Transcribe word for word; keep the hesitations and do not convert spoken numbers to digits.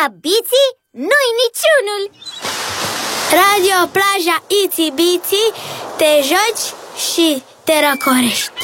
Biții nu-i niciunul. Radio Plaja Itsy Bitsy, te joci și te răcorești.